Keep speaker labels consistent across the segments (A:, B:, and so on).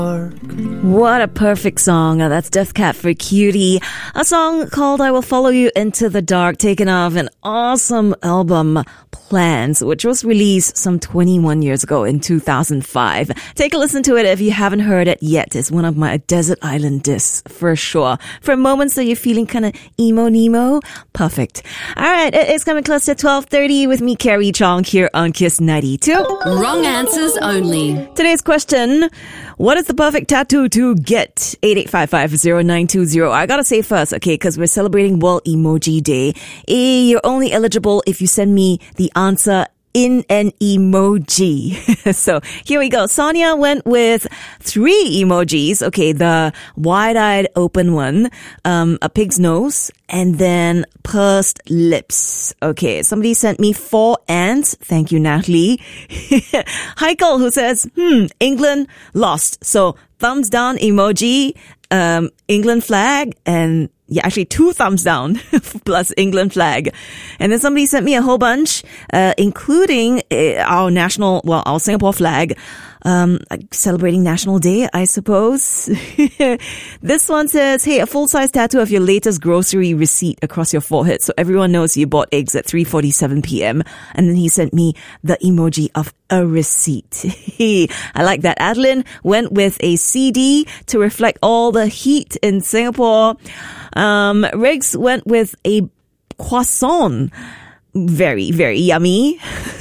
A: What a perfect song. That's Death Cab for Cutie. A song called I Will Follow You Into the Dark, taken off an awesome album, Plans, which was released some 21 years ago in 2005. Take a listen to it if you haven't heard it yet. It's one of my Desert Island discs for sure. For moments that you're feeling kind of emo-nemo, perfect. All right, it's coming close to 12:30 with me, Carrie Chong, here on Kiss 92.
B: Wrong answers only.
A: Today's question, what is the perfect tattoo to get? 88550920. I gotta say first, okay, because we're celebrating World Emoji Day. You're only eligible if you send me the answer in an emoji. So here we go. Sonia went with 3 emojis. Okay, the wide-eyed open one, a pig's nose, and then pursed lips. Okay, somebody sent me 4 ants. Thank you, Natalie. Heikel, who says, England lost. So thumbs down emoji, England flag, and yeah, actually 2 thumbs down plus England flag. And then somebody sent me a whole bunch, including our Singapore flag, celebrating National Day, I suppose. This one says, hey, a full-size tattoo of your latest grocery receipt across your forehead so everyone knows you bought eggs at 3:47 p.m. And then he sent me the emoji of a receipt. I like that. Adeline went with a CD to reflect all the heat in Singapore. Riggs went with a croissant. Very, very yummy.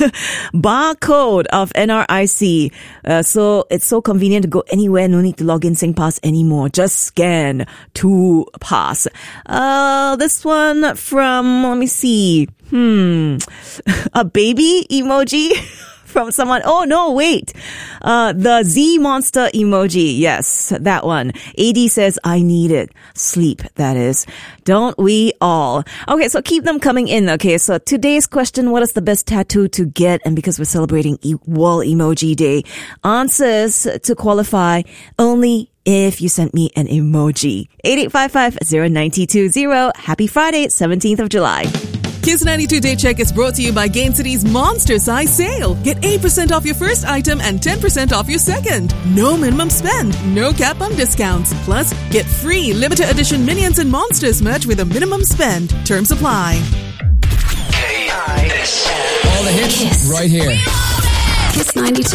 A: Barcode of NRIC. So it's so convenient to go anywhere. No need to log in SingPass anymore. Just scan to pass. This one from, let me see. A baby emoji from someone. Oh, no, wait. The Z monster emoji. Yes, that one. AD says, I need it. Sleep, that is. Don't we all? Okay, so keep them coming in. Okay, so today's question, what is the best tattoo to get? And because we're celebrating World Emoji Day, answers to qualify only if you sent me an emoji. 88550920. Happy Friday, 17th of July.
C: Kiss 92 Day Check is brought to you by Gain City's Monster Size Sale. Get 8% off your first item and 10% off your second. No minimum spend, no cap on discounts. Plus, get free limited edition Minions and Monsters merch with a minimum spend. Terms apply.
D: All the hits Kiss. Right here.
B: Kiss 92.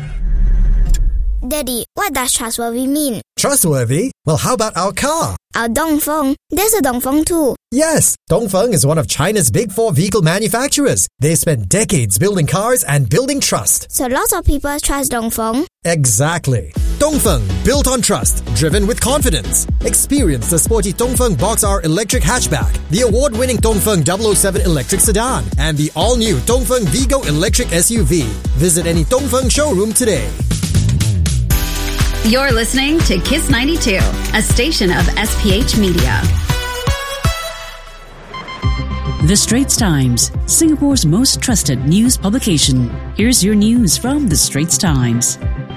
E: Daddy, what does trustworthy mean?
F: Trustworthy? Well, how about our car?
E: Our Dongfeng. There's a Dongfeng too.
F: Yes, Dongfeng is one of China's big 4 vehicle manufacturers. They spent decades building cars and building trust.
E: So lots of people trust Dongfeng?
F: Exactly. Dongfeng, built on trust, driven with confidence. Experience the sporty Dongfeng Box R electric hatchback, the award-winning Dongfeng 007 electric sedan, and the all-new Dongfeng Vigo electric SUV. Visit any Dongfeng showroom today.
B: You're listening to Kiss 92, a station of SPH Media.
G: The Straits Times, Singapore's most trusted news publication. Here's your news from The Straits Times.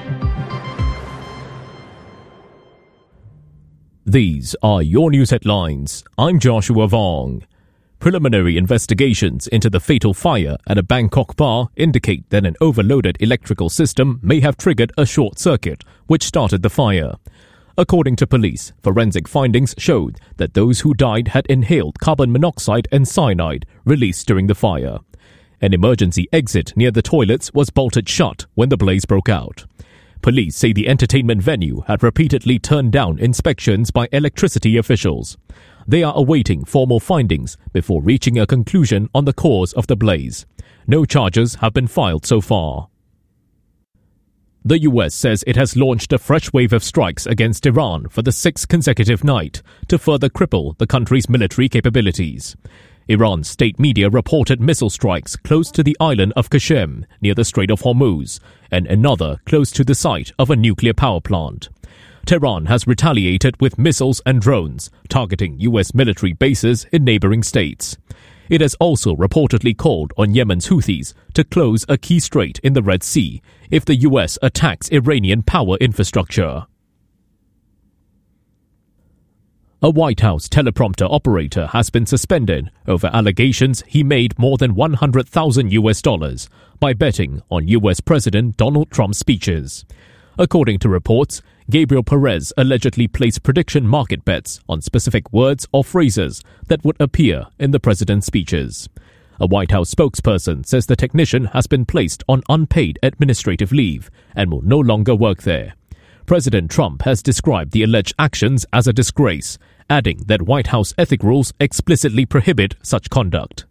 H: These are your news headlines. I'm Joshua Vong. Preliminary investigations into the fatal fire at a Bangkok bar indicate that an overloaded electrical system may have triggered a short circuit, which started the fire. According to police, forensic findings showed that those who died had inhaled carbon monoxide and cyanide released during the fire. An emergency exit near the toilets was bolted shut when the blaze broke out. Police say the entertainment venue had repeatedly turned down inspections by electricity officials. They are awaiting formal findings before reaching a conclusion on the cause of the blaze. No charges have been filed so far. The US says it has launched a fresh wave of strikes against Iran for the 6th consecutive night to further cripple the country's military capabilities. Iran's state media reported missile strikes close to the island of Qashem near the Strait of Hormuz and another close to the site of a nuclear power plant. Tehran has retaliated with missiles and drones targeting US military bases in neighboring states. It has also reportedly called on Yemen's Houthis to close a key strait in the Red Sea if the US attacks Iranian power infrastructure. A White House teleprompter operator has been suspended over allegations he made more than $100,000 by betting on US President Donald Trump's speeches. According to reports, Gabriel Perez allegedly placed prediction market bets on specific words or phrases that would appear in the president's speeches. A White House spokesperson says the technician has been placed on unpaid administrative leave and will no longer work there. President Trump has described the alleged actions as a disgrace, adding that White House ethic rules explicitly prohibit such conduct.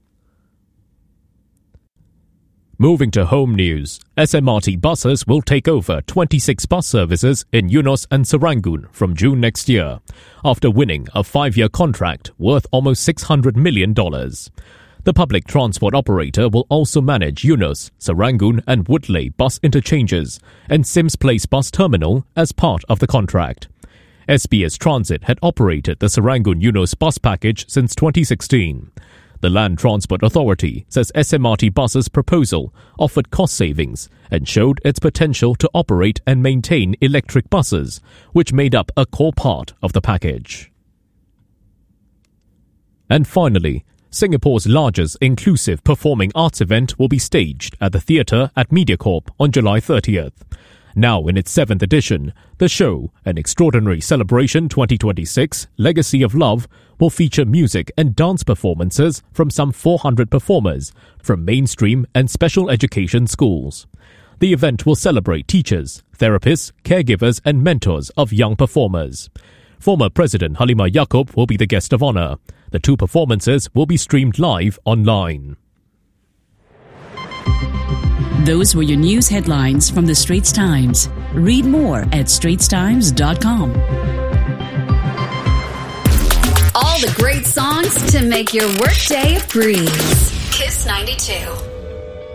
H: Moving to home news, SMRT buses will take over 26 bus services in Eunos and Serangoon from June next year, after winning a 5-year contract worth almost $600 million. The public transport operator will also manage Eunos, Serangoon and Woodley bus interchanges and Sims Place bus terminal as part of the contract. SBS Transit had operated the Serangoon-Eunos bus package since 2016. The Land Transport Authority says SMRT buses' proposal offered cost savings and showed its potential to operate and maintain electric buses, which made up a core part of the package. And finally, Singapore's largest inclusive performing arts event will be staged at the theatre at MediaCorp on July 30th. Now in its 7th edition, the show, An Extraordinary Celebration 2026 Legacy of Love, will feature music and dance performances from some 400 performers from mainstream and special education schools. The event will celebrate teachers, therapists, caregivers and mentors of young performers. Former President Halimah Yacob will be the guest of honor. The 2 performances will be streamed live online.
G: Those were your news headlines from the Straits Times. Read more at straitstimes.com.
B: All the great songs to make your workday a breeze. Kiss 92.